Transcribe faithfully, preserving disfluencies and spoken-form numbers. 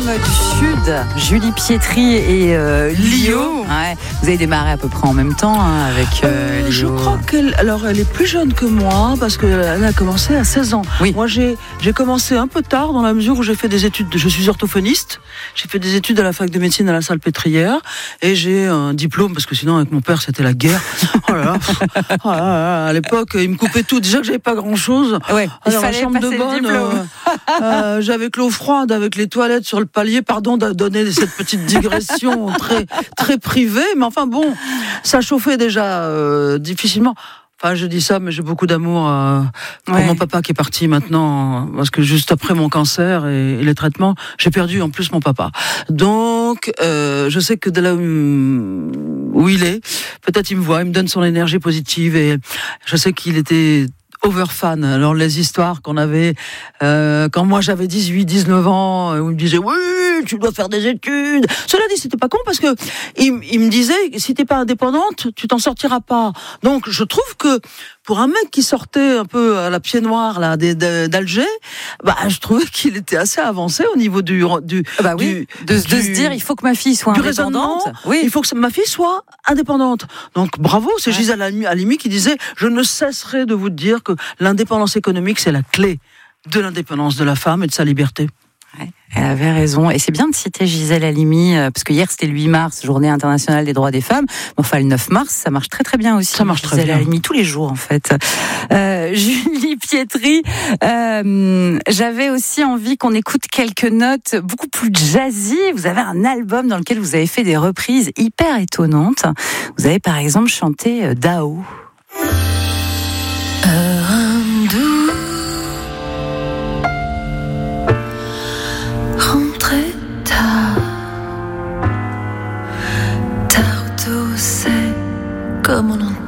du Sud, Julie Pietri et euh, Lio. Ouais, vous avez démarré à peu près en même temps hein, avec euh, euh, Lio. Je crois qu'elle, alors elle est plus jeune que moi parce qu'elle a commencé à seize ans. Oui. Moi j'ai, j'ai commencé un peu tard dans la mesure où j'ai fait des études, je suis orthophoniste, j'ai fait des études à la fac de médecine à la Salpêtrière et j'ai un diplôme parce que sinon avec mon père c'était la guerre. Oh là là, oh là là, à l'époque il me coupait tout, déjà que j'avais pas grand chose. Ouais, il dans fallait la chambre de passer le bonne, diplôme. euh, euh, j'avais que l'eau froide avec les toilettes sur le palier, pardon de donner cette petite digression très, très privée, mais enfin bon, ça chauffait déjà euh, difficilement. Enfin, je dis ça, mais j'ai beaucoup d'amour euh, pour Ouais. mon papa qui est parti maintenant, parce que juste après mon cancer et, et les traitements, j'ai perdu en plus mon papa. Donc, euh, je sais que de là où, où il est, peut-être il me voit, il me donne son énergie positive, et je sais qu'il était over fan. Alors les histoires qu'on avait euh, quand moi j'avais dix-huit dix-neuf ans, où il me disait oui tu dois faire des études. Cela dit c'était pas con parce que il, il me disait si t'es pas indépendante tu t'en sortiras pas. Donc je trouve que pour un mec qui sortait un peu à la pied noir là d'Alger, bah je trouvais qu'il était assez avancé au niveau du du bah oui, du, de, du, de se dire il faut que ma fille soit du indépendante. Oui, il faut que ma fille soit indépendante. Donc bravo, c'est ouais. Gisèle Halimi qui disait je ne cesserai de vous dire que l'indépendance économique c'est la clé de l'indépendance de la femme et de sa liberté. Ouais, elle avait raison. Et c'est bien de citer Gisèle Halimi, euh, parce que hier c'était le huit mars, journée internationale des droits des femmes. Mais enfin, le neuf mars, ça marche très très bien aussi. Ça marche très Gisèle bien. Halimi, tous les jours en fait. Euh, Julie Pietri, euh, j'avais aussi envie qu'on écoute quelques notes beaucoup plus jazzy. Vous avez un album dans lequel vous avez fait des reprises hyper étonnantes. Vous avez par exemple chanté euh, Dao. Comme on entend